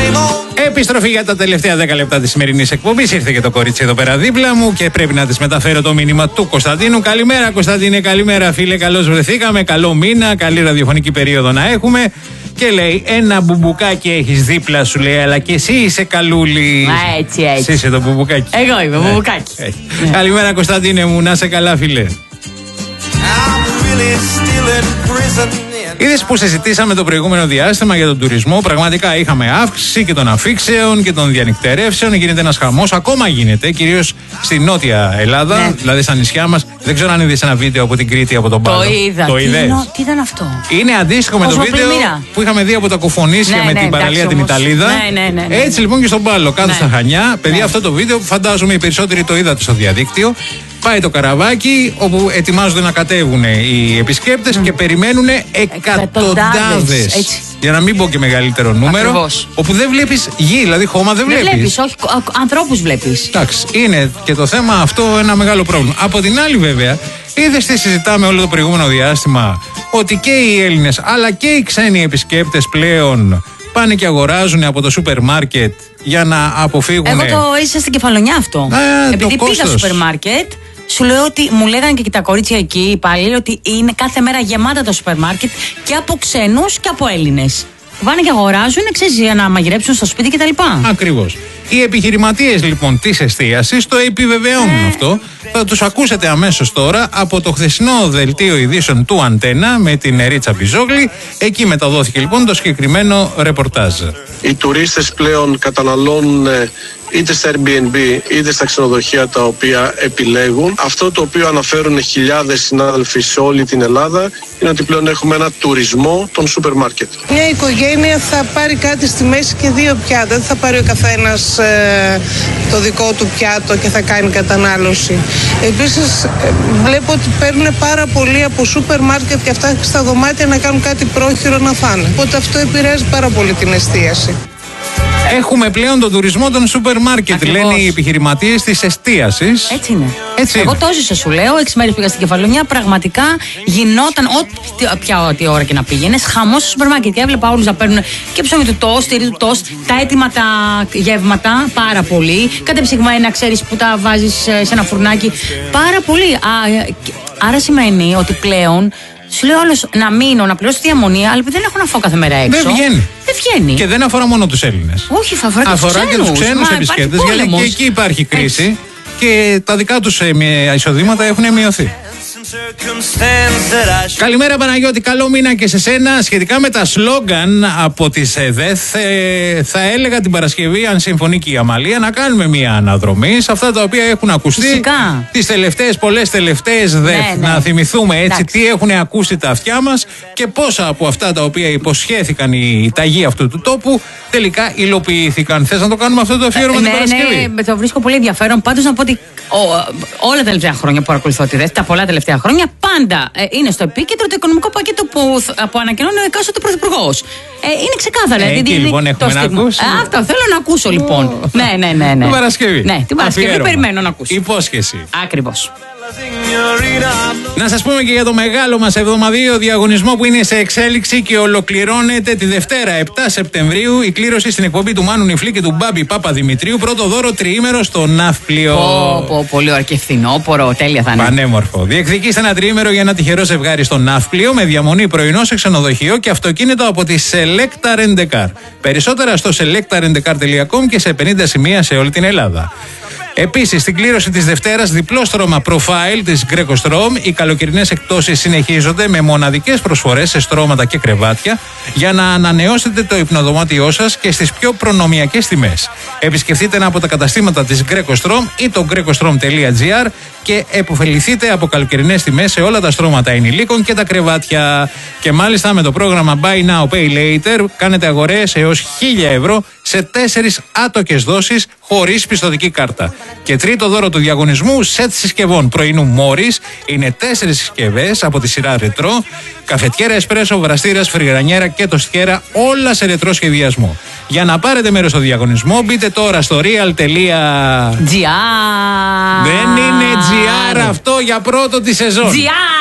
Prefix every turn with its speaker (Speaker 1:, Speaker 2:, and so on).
Speaker 1: Επιστροφή για τα τελευταία 10 λεπτά της σημερινής εκπομπής. Ήρθε και το κορίτσι εδώ πέρα δίπλα μου και πρέπει να της μεταφέρω το μήνυμα του Κωνσταντίνου. Καλημέρα, Κωνσταντίνε, καλημέρα, φίλε. Καλώς βρεθήκαμε. Καλό μήνα, καλή ραδιοφωνική περίοδο να έχουμε. Και λέει: ένα μπουμπουκάκι έχεις δίπλα σου, λέει, αλλά και εσύ είσαι καλούλη.
Speaker 2: Έτσι, έτσι.
Speaker 1: Εσύ είσαι το μπουμπουκάκι.
Speaker 2: Εγώ είμαι μπουμπουκάκι.
Speaker 1: Ναι. Καλημέρα, Κωνσταντίνε μου, να είσαι καλά, φίλε. Είδες που συζητήσαμε το προηγούμενο διάστημα για τον τουρισμό. Πραγματικά είχαμε αύξηση και των αφήξεων και των διανυκτερεύσεων. Γίνεται ένας χαμός, ακόμα γίνεται, κυρίως στη Νότια Ελλάδα, ναι. Δηλαδή στα νησιά μας. Δεν ξέρω αν είδες ένα βίντεο από την Κρήτη, από τον Πάλο.
Speaker 2: Το είδα.
Speaker 1: Το είδες?
Speaker 2: Τι ήταν αυτό?
Speaker 1: Είναι αντίστοιχο με το βίντεο που είχαμε δει από τα Κοφονήσια με την παραλία την Ιταλίδα.
Speaker 2: Ναι.
Speaker 1: Έτσι λοιπόν και στον Πάλο, κάτω στα Χανιά. Παιδιά, αυτό το βίντεο φαντάζομαι οι περισσότεροι το είδατε στο διαδίκτυο. Πάει το καραβάκι όπου ετοιμάζονται να κατέβουν οι επισκέπτες και περιμένουν εκατοντάδες. Για να μην πω και μεγαλύτερο νούμερο. Ακριβώς. Όπου δεν βλέπεις γη, δηλαδή χώμα δεν βλέπεις.
Speaker 2: Όχι, ανθρώπους βλέπεις.
Speaker 1: Εντάξει, είναι και το θέμα αυτό ένα μεγάλο πρόβλημα. Από την άλλη, βέβαια, είδες τι συζητάμε όλο το προηγούμενο διάστημα, ότι και οι Έλληνες αλλά και οι ξένοι επισκέπτες πλέον πάνε και αγοράζουν από το σούπερ μάρκετ για να αποφύγουν.
Speaker 2: Εγώ το είσαι στην Κεφαλονιά αυτό. Επειδή πήγα στο σούπερ μάρκετ, σου λέω ότι μου λέγανε και τα κορίτσια εκεί, οι υπάλληλοι, ότι είναι κάθε μέρα γεμάτα το σούπερ μάρκετ και από ξένους και από Έλληνες. Πάνε και αγοράζουν, ξέρεις, για να μαγειρέψουν στο σπίτι κτλ.
Speaker 1: Ακριβώς. Οι επιχειρηματίες λοιπόν της εστίασης το επιβεβαιώνουν αυτό. Θα τους ακούσετε αμέσως τώρα από το χθεσινό δελτίο ειδήσεων του Αντένα με την Ρίτσα Μπιζόγλη. Εκεί μεταδόθηκε λοιπόν το συγκεκριμένο ρεπορτάζ.
Speaker 3: Οι τουρίστες πλέον καταναλώνουν είτε στα Airbnb είτε στα ξενοδοχεία τα οποία επιλέγουν. Αυτό το οποίο αναφέρουν χιλιάδες συνάδελφοι σε όλη την Ελλάδα είναι ότι πλέον έχουμε ένα τουρισμό των σούπερ μάρκετ.
Speaker 4: Μια οικογένεια θα πάρει κάτι στη μέση και δύο πιάτα. Δεν θα πάρει ο καθένας το δικό του πιάτο και θα κάνει κατανάλωση. Επίσης βλέπω ότι παίρνουν πάρα πολύ από σούπερ μάρκετ και αυτά στα δωμάτια να κάνουν κάτι πρόχειρο να φάνε. Οπότε αυτό επηρεάζει πάρα πολύ την εστίαση.
Speaker 1: Έχουμε πλέον τον τουρισμό των σούπερ μάρκετ, λένε οι επιχειρηματίες της εστίασης.
Speaker 2: Έτσι είναι.
Speaker 1: Έτσι
Speaker 2: εγώ το ζήσα, σου λέω. 6 μέρες πήγα στην Κεφαλονιά. Πραγματικά γινόταν ό,τι ώρα και να πήγαινες, χαμός στο σούπερ μάρκετ. Και έβλεπα όλους να παίρνουν και ψωμί του τόστ, τυρί του τόστ, τα έτοιμα τα γεύματα πάρα πολύ. Κατεψυγμένα, ξέρεις, που τα βάζεις σε ένα φουρνάκι. Πάρα πολύ. Άρα σημαίνει ότι πλέον. Σου λέει όλος να μείνω, να πληρώσω τη διαμονή, αλλά επειδή δεν έχω να φάω κάθε μέρα έξω.
Speaker 1: Δεν βγαίνει. Και δεν αφορά μόνο τους Έλληνες.
Speaker 2: Όχι, θα αφορά
Speaker 1: και τους ξένους επισκέπτες. Γιατί και εκεί υπάρχει κρίση και τα δικά τους εισοδήματα έχουν μειωθεί. Καλημέρα Παναγιώτη, καλό μήνα και σε σένα. Σχετικά με τα σλόγγαν από τις ΕΔΕΘ, θα έλεγα την Παρασκευή, αν συμφωνεί και η Αμαλία, να κάνουμε μια αναδρομή σε αυτά τα οποία έχουν ακουστεί τις τελευταίες, πολλές τελευταίες ΔΕΘ. Να θυμηθούμε έτσι τι έχουν ακούσει τα αυτιά μας και πόσα από αυτά τα οποία υποσχέθηκαν οι ταγοί αυτού του τόπου τελικά υλοποιήθηκαν. Θες να το κάνουμε αυτό το αφιέρωμα την Παρασκευή? Ναι,
Speaker 2: το βρίσκω πολύ ενδιαφέρον. Πάντως να πω ότι όλα τα τελευταία χρόνια που παρακολουθώ τη ΔΕΘ, τα πολλά τελευταία χρόνια, πάντα είναι στο επίκεντρο το οικονομικό πακέτο που ανακοινώνει ο εκάστοτε πρωθυπουργός. Είναι ξεκάθαρα.
Speaker 1: Εκεί λοιπόν έχουμε να ακούσουμε.
Speaker 2: Αυτό θέλω να ακούσω λοιπόν. Ναι.
Speaker 1: Την Παρασκευή.
Speaker 2: Ναι, την Παρασκευή περιμένω να ακούσω.
Speaker 1: Υπόσχεση.
Speaker 2: Ακριβώς.
Speaker 1: Να σας πούμε και για το μεγάλο μας εβδομαδιαίο διαγωνισμό που είναι σε εξέλιξη και ολοκληρώνεται τη Δευτέρα 7 Σεπτεμβρίου η κλήρωση στην εκπομπή του Μάνου Νιφλή και του Μπάμπη Παπαδημητρίου. Πρώτο δώρο τριήμερο στο Ναύπλιο.
Speaker 2: Πολύ ωραία και φθινόπορο, τέλεια θα είναι.
Speaker 1: Πανέμορφο. Διεκδικήστε ένα τριήμερο για ένα τυχερό ζευγάρι στο Ναύπλιο με διαμονή πρωινό σε ξενοδοχείο και αυτοκίνητο από τη Selecta Rent-A-Car. Περισσότερα στο selectarentcar.com και σε 50 σημεία σε όλη την Ελλάδα. Επίσης, στην κλήρωση της Δευτέρας, διπλό στρώμα Profile της Greco Strom. Οι καλοκαιρινές εκπτώσεις συνεχίζονται με μοναδικές προσφορές σε στρώματα και κρεβάτια για να ανανεώσετε το υπνοδωμάτιό σας και στις πιο προνομιακές τιμές. Επισκεφτείτε ένα από τα καταστήματα της Greco Strom ή το grecostrom.gr και επωφεληθείτε από καλοκαιρινές τιμές σε όλα τα στρώματα ενηλίκων και τα κρεβάτια. Και μάλιστα με το πρόγραμμα Buy Now Pay Later κάνετε αγορές έως 1.000 ευρώ σε 4 άτοκες δόσεις χωρίς πιστωτική κάρτα. Και τρίτο δώρο του διαγωνισμού, σετ συσκευών πρωινού Μόρις. Είναι 4 συσκευές από τη σειρά ρετρό. Καφετιέρα, εσπρέσο, βραστήρας, φρυγρανιέρα και τοστιέρα, όλα σε ρετρό σχεδιασμό. Για να πάρετε μέρος στο διαγωνισμό, μπείτε τώρα στο real.gr. Δεν είναι GR αυτό για πρώτο τη σεζόν.